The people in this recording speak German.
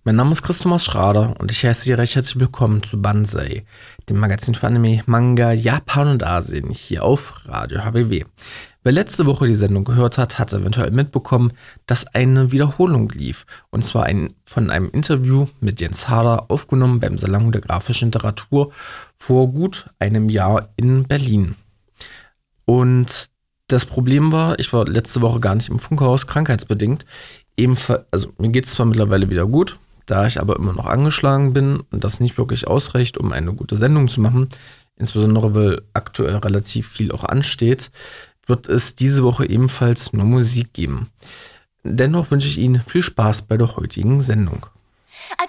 Mein Name ist Chris Thomas Schrader und ich heiße Sie recht herzlich willkommen zu Banzai, dem Magazin für Anime, Manga, Japan und Asien, hier auf Radio HBW. Wer letzte Woche die Sendung gehört hat, hat eventuell mitbekommen, dass eine Wiederholung lief. Und zwar von einem Interview mit Jens Harder, aufgenommen beim Salon der grafischen Literatur vor gut einem Jahr in Berlin. Und das Problem war, ich war letzte Woche gar nicht im Funkhaus, krankheitsbedingt. Ebenfalls, also mir geht es zwar mittlerweile wieder gut, da ich aber immer noch angeschlagen bin und das nicht wirklich ausreicht, um eine gute Sendung zu machen, insbesondere weil aktuell relativ viel auch ansteht, wird es diese Woche ebenfalls nur Musik geben. Dennoch wünsche ich Ihnen viel Spaß bei der heutigen Sendung.